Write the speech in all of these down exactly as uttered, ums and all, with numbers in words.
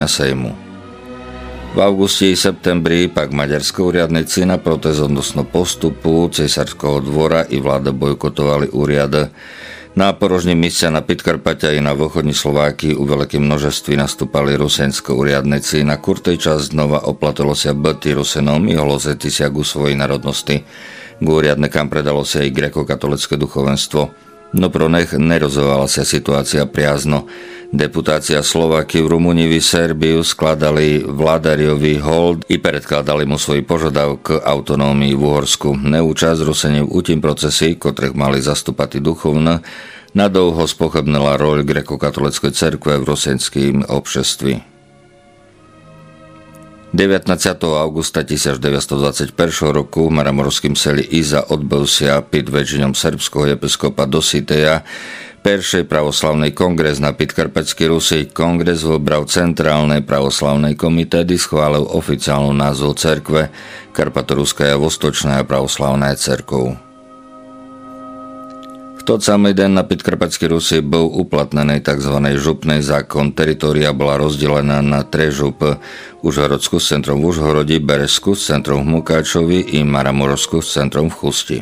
Sejmu. V auguste i septembri pak maďarské úriadnici na protest odnosno postupu císarského dvora i vláda bojkotovali úriad. Na porožním mieste na Podkarpatia i na východní Slovákii u veľkým množství nastúpali rusenské úriadnici. Na kurtej čas znova oplatilo sa byty Rusenom i holozety sa ku svojej národnosti. K úriadnikám predalo sa i grekokatolické duchovenstvo. No pro nech nerozovala sa situácia priazno. Deputácia Slováky v Rumunii i Serbiu skladali vládariovi hold i predkladali mu svoj požiadav k autonómii v Uhorsku. Neúčasť Ruseni v tým procesi, ktorých mali zastúpať duchovno, nadouho spochybnila roľ grekokatolíckej cerkve v rusenským obšeství. devätnásteho augusta devätnásťstodvadsaťjeden roku v Maramorskom seli Iza odbil sa pod vedením srbského episkopa Dositeja Peršej pravoslavnej kongres na Podkarpatskej Rusi. Kongres vybral Centrálnej pravoslavnej komitédy, schválil oficiálnu názvu cerkve Karpatoruská Vostočná pravoslavná cerkov. V tot samý den na Podkarpatskej Rusi bol uplatnený tzv. Župný zákon. Teritória bola rozdelená na tri župy: Užhorodsku s centrom v Užhorodi, Beresku s centrom v Mukáčovi i Maramorsku s centrom v Chusti.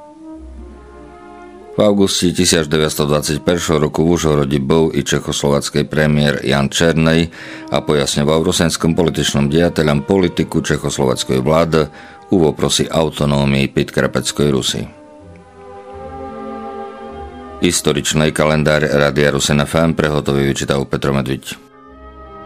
V auguste devätnásťstodvadsaťjeden roku v Užhorodi bol i čechoslovacký premiér Jan Černej a pojasňoval rusenskom političnom diateľom politiku čechoslovackej vlády u voprosi autonómii Podkarpatskej Rusy. Historičný kalendár Rádia Rusen ef em prehotový vyčítal Petro Medviť.